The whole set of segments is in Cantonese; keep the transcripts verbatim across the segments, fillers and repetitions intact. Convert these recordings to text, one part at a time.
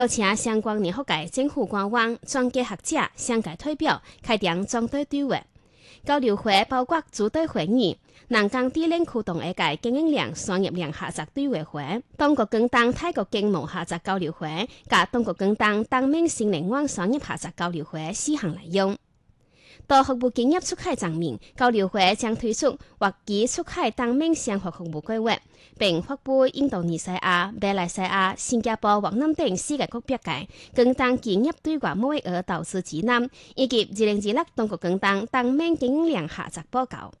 而且相關聯合界政府官網、專家學者、商界代表開展裝隊對話。交流會包括組隊會議、南港地鏈驅動一屆經營量、商業量合作對話會、東國更當泰國經貿合作交流會、加東國更當當面新靈灣商業合作交流會四項內容。到服務經驗出海方面，交流會將推出或基出海當面生活服務規劃，並發布印度尼西亞、馬來西亞、新加坡、越南等四個國別界更當建業對外貿易額投資指南，以及二零二六東國更當當面經營量合作報告。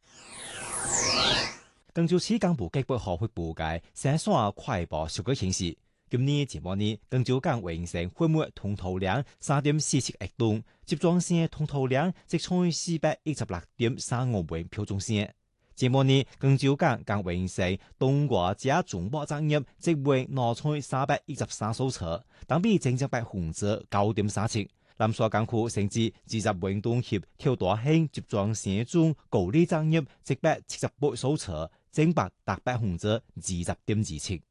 廣州市港部結撥學會部界生產快報數據顯示，今年前半年廣州港完成貨物通透量三點四七億噸，集裝箱通透量則創四百一十六點三五萬標準箱。前半年廣州港剛完成東莞加中博產業即為攞出三百一十三艘車，當比增長百分之九點三七。南沙港區甚至二十運動協跳大型集裝箱中高利產業即百七十八艘車，增百達百分之二十點二七。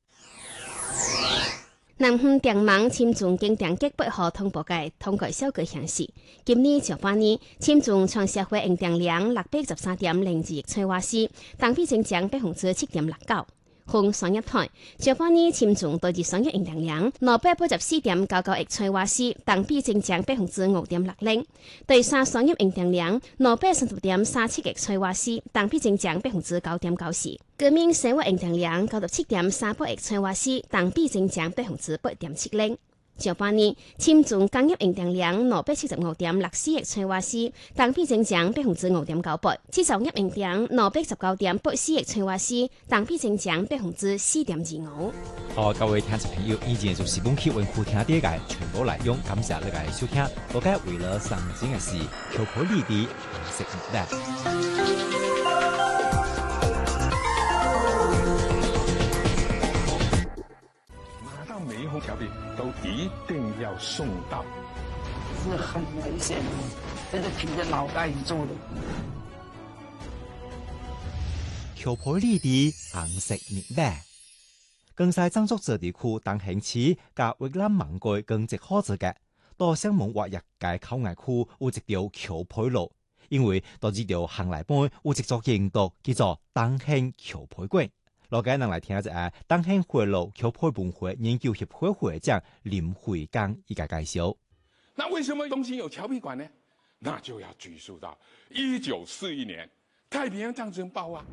南方電網簽總經電結撥和通報界統計數據顯示，今年上半年簽總全社會用電量六百十三點零二億千瓦時，同比增長百分之七點六九。從商業台，上半年簽總對住商業用電量六百八十四點九九億千瓦時，同比增長百分之五點六零。對上商業用電量六百三十點三七億千瓦時，同比增長百分之九點九四。個人生活用電量九十七點三八億千瓦時，同比增長百分之八點七零。上半年簽總工業用電量六百七十五點六四億千瓦時，同比增長百分之五點九八；製造業用電六百十九點八四億千瓦時，同比增長百分之四點二五。 好，各位聽眾朋友，以前就是本期文庫聽啲嘅全部內容，感謝你嘅收聽。我嘅為了上進嘅事，求可你哋食唔得。 每一封條例都一定要送到， 是很危險的，這是憑着腦袋做的。 求配呢啲顏色滅咩？更晒爭足這地區當興起，甲越南盲句更直可字嘅，多相蒙或日界口藝區有一條求配路，因為多呢條行來輩有一座建築叫做當興求配館。落街能嚟聽下就當興回路求配文會研究協會會長林慧剛一個介紹。 那為什麼東興有僑配館呢？那就要追溯到一九四一年太平洋戰爭爆發，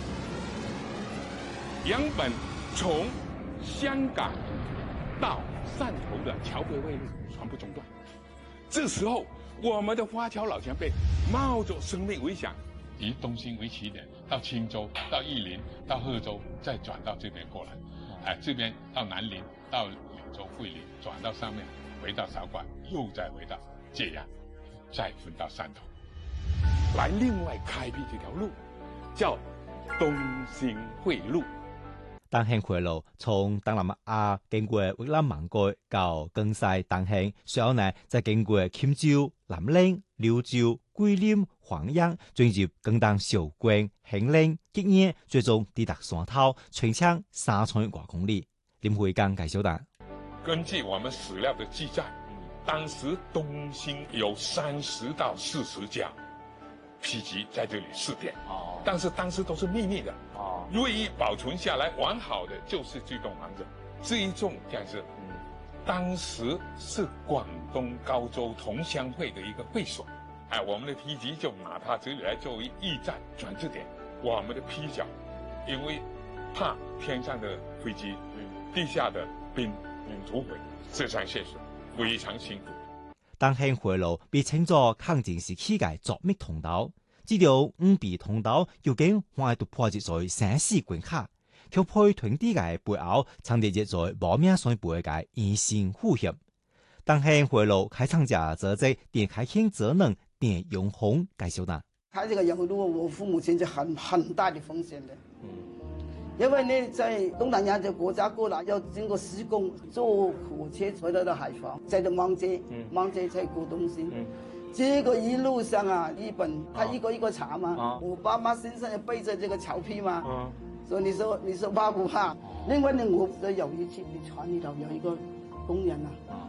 洋本從香港到汕頭的僑配匯路全部中斷。這時候，我們的華僑老前輩冒着生命危險，以東興為起點，到青州、到義林、到賀州，再轉到這邊過來，哎，這邊到南寧、到柳州、惠林，轉到上面，回到韶關，又再回到界陽，再分到汕頭，來另外開闢這條路，叫東興匯路。 當興匯路從東南亞經過越南盲句到更西當興，隨後呢再經過欽州、南寧、柳州、桂林、黃陽，進入更當韶關、興寧、吉安，最終抵達汕頭，全長三千多公里。林慧剛介紹的。 根據我們史料的記載，當時東興有三十到四十家批集在這裏試點，哦，但是當時都是秘密的，哦，唯一保存下來完好的就是這棟房子。這一棟這樣子，嗯，當時是廣東高州同鄉會的一個會所，哎，我們的批集就拿它這裏來作為驛站轉折點。我們的批角因為怕天上的飛機，嗯，地下的兵，嗯，土匪，這場線索非常辛苦。 當興匯路被稱作抗戰時期嘅絕密通道，這條五B通道究竟還突破咗在生死關卡，卻配團啲嘅背後藏着一在亡命上背嘅隱形呼吸。當興匯路開創者則在電開興職能電永紅介紹啦。 開這個油路，我父母親就很很大的風險的，因為呢，在東南亞這國家過來要經過施工，坐火車回到到海防，再到芒街，芒街才過東興。這個一路上啊，日本他一個一個查嘛，我爸媽身上也背着這個僑批嘛，所以你說你說怕不怕？另外呢，我在有一次你船裏頭有一個工人啊，